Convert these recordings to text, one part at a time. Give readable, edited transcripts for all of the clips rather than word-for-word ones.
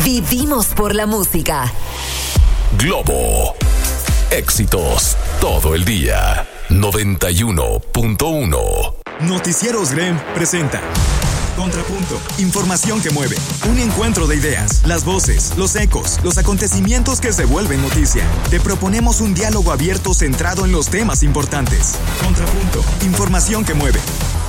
Vivimos por la música. Globo. Éxitos todo el día. 91.1. Noticieros Grem presenta Contrapunto, información que mueve, un encuentro de ideas, las voces, los ecos, los acontecimientos que se vuelven noticia. Te proponemos un diálogo abierto centrado en los temas importantes. Contrapunto, información que mueve.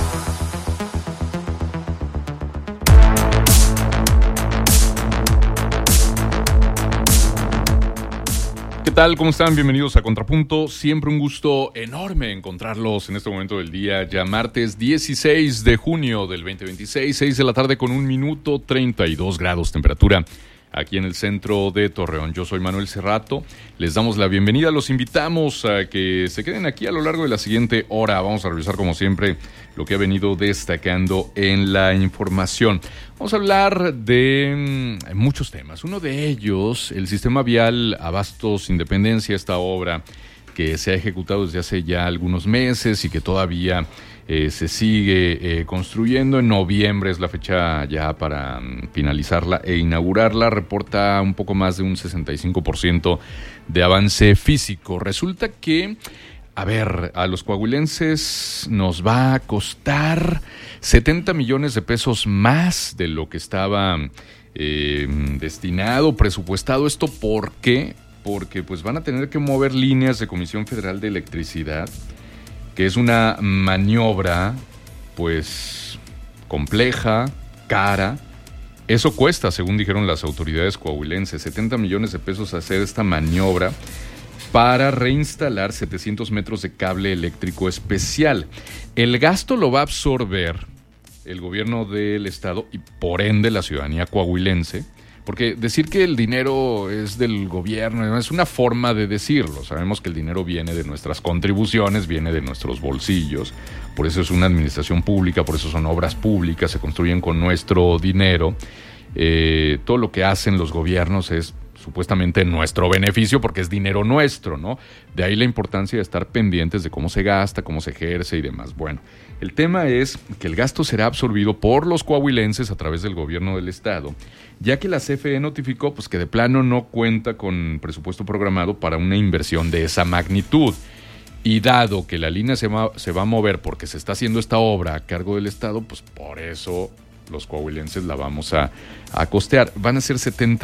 ¿Qué tal? ¿Cómo están? Bienvenidos a Contrapunto. Siempre un gusto enorme encontrarlos en este momento del día, ya martes 16 de junio del 2026, 6 de la tarde con 1 minuto, 32 grados temperatura aquí en el centro de Torreón. Yo soy Manuel Cerrato, les damos la bienvenida, los invitamos a que se queden aquí a lo largo de la siguiente hora. Vamos a revisar como siempre lo que ha venido destacando en la información. Vamos a hablar de muchos temas. Uno de ellos, el sistema vial Abastos Independencia, esta obra que se ha ejecutado desde hace ya algunos meses y que todavía se sigue construyendo. En noviembre es la fecha ya para finalizarla e inaugurarla. Reporta un poco más de un 65% de avance físico. Resulta que, a los coahuilenses nos va a costar 70 millones de pesos más de lo que estaba destinado, presupuestado. ¿Esto por qué? Porque pues van a tener que mover líneas de Comisión Federal de Electricidad, que es una maniobra pues compleja, cara. Eso cuesta, según dijeron las autoridades coahuilenses, 70 millones de pesos hacer esta maniobra para reinstalar 700 metros de cable eléctrico especial. El gasto lo va a absorber el gobierno del estado y por ende la ciudadanía coahuilense, porque decir que el dinero es del gobierno es una forma de decirlo. Sabemos que el dinero viene de nuestras contribuciones, viene de nuestros bolsillos, por eso es una administración pública, por eso son obras públicas, se construyen con nuestro dinero. Todo lo que hacen los gobiernos es supuestamente nuestro beneficio porque es dinero nuestro, ¿no? De ahí la importancia de estar pendientes de cómo se gasta, cómo se ejerce y demás. Bueno, el tema es que el gasto será absorbido por los coahuilenses a través del gobierno del estado, ya que la CFE notificó pues que de plano no cuenta con presupuesto programado para una inversión de esa magnitud. Y dado que la línea se va a mover porque se está haciendo esta obra a cargo del estado, pues por eso los coahuilenses la vamos a costear. Van a ser 70